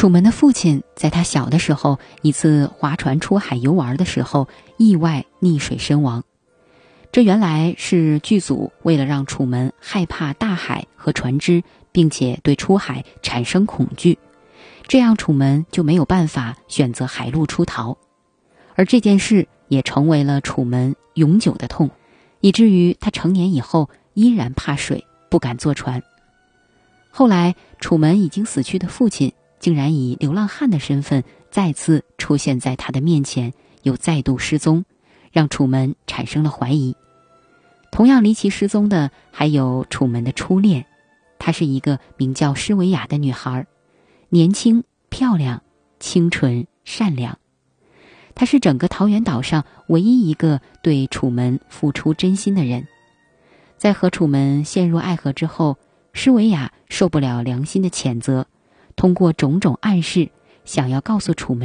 楚门的父亲在他小的时候一次划船出海游玩的时候意外溺水身亡。这原来是剧组为了让楚门害怕大海和船只，并且对出海产生恐惧，这样楚门就没有办法选择海路出逃。而这件事也成为了楚门永久的痛，以至于他成年以后依然怕水，不敢坐船。后来楚门已经死去的父亲竟然以流浪汉的身份再次出现在他的面前，又再度失踪，让楚门产生了怀疑。同样离奇失踪的还有楚门的初恋，她是一个名叫施维亚的女孩，年轻、漂亮、清纯、善良。她是整个桃源岛上唯一一个对楚门付出真心的人。在和楚门陷入爱河之后，施维亚受不了良心的谴责，通过种种暗示想要告诉楚门